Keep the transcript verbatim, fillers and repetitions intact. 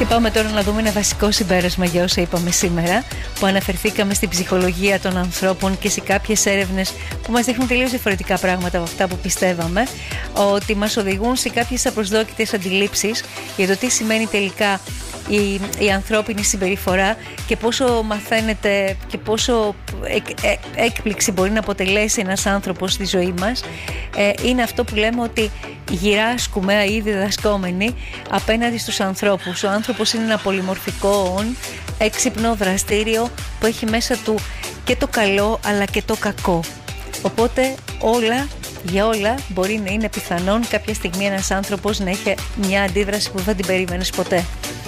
Και πάμε τώρα να δούμε ένα βασικό συμπέρασμα για όσα είπαμε σήμερα, που αναφερθήκαμε στην ψυχολογία των ανθρώπων και σε κάποιες έρευνες που μας δείχνουν τελείως διαφορετικά πράγματα από αυτά που πιστεύαμε, ότι μας οδηγούν σε κάποιες απροσδόκητες αντιλήψεις για το τι σημαίνει τελικά η, η ανθρώπινη συμπεριφορά και πόσο μαθαίνεται και πόσο εκ, ε, έκπληξη μπορεί να αποτελέσει ένας άνθρωπος στη ζωή μας. Ε, είναι αυτό που λέμε ότι γυράσκουμε ήδη διδασκόμενοι απέναντι στους ανθρώπους. Ο άνθρωπος είναι ένα πολυμορφικό όν, έξυπνο, δραστήριο, που έχει μέσα του και το καλό αλλά και το κακό. Οπότε όλα, για όλα μπορεί να είναι πιθανόν κάποια στιγμή ένας άνθρωπος να έχει μια αντίδραση που δεν την περίμενες ποτέ.